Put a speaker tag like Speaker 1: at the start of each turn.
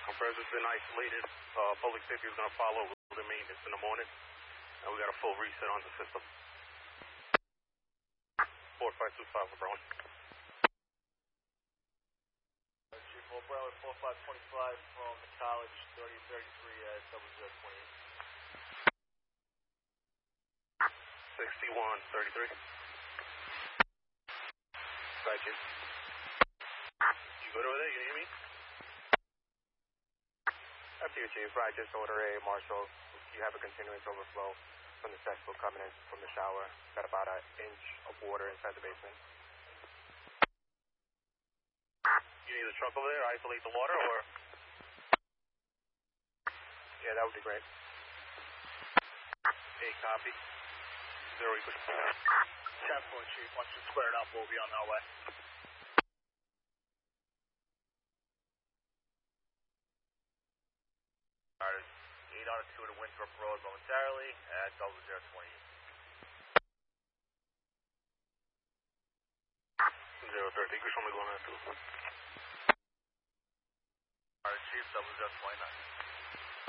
Speaker 1: Compressor's been isolated. Public safety is going to follow with the maintenance in the morning. And we got a full reset on the system. 4525 for Brown.
Speaker 2: Chief O'Brien, 4525 from the college, 3033 at 0028.
Speaker 1: 6133. Right, Chief. You good over there? You hear me?
Speaker 3: After you, Chief. Right, just order A, Marshall. You have a continuous overflow from the cesspool coming in from the shower. Got about an inch of water inside the basement.
Speaker 1: You need a truck over there to isolate the water, or?
Speaker 3: Yeah, that would be great.
Speaker 1: A, copy. 0 equals
Speaker 2: 10-4, Chief. Once you square it up, we'll be on our way. Alright, 8 out of 2 to Winthrop Road momentarily at 0028.
Speaker 1: 030, show me going at 2.
Speaker 2: Alright, Chief, 0029.